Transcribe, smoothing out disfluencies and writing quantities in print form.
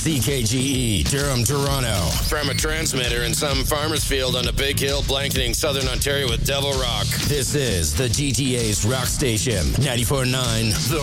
CKGE, Durham, Toronto. From a transmitter in some farmer's field on a big hill blanketing southern Ontario with Devil Rock. This is the GTA's rock station, 94.9 The